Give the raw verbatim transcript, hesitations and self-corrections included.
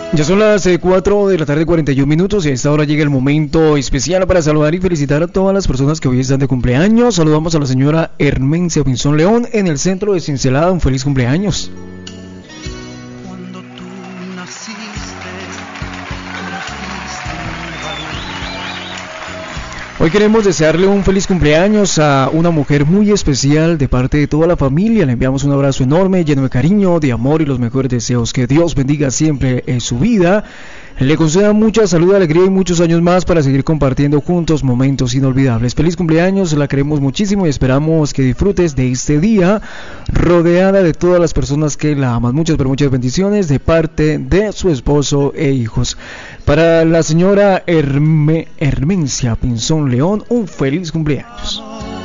Ya son las eh, cuatro de la tarde, cuarenta y un minutos, y a esta hora llega el momento especial para saludar y felicitar a todas las personas que hoy están de cumpleaños. Saludamos a la señora Hermencia Pinzón León en el centro de Cincelada. Un feliz cumpleaños. Cuando tú naciste, Hoy queremos desearle un feliz cumpleaños a una mujer muy especial de parte de toda la familia. Le enviamos un abrazo enorme, lleno de cariño, de amor y los mejores deseos. Que Dios bendiga siempre en su vida. Le conceda mucha salud, alegría y muchos años más para seguir compartiendo juntos momentos inolvidables. Feliz cumpleaños, la queremos muchísimo y esperamos que disfrutes de este día rodeada de todas las personas que la aman. Muchas pero muchas bendiciones de parte de su esposo e hijos. Para la señora Herme, Hermencia Pinzón León, un feliz cumpleaños.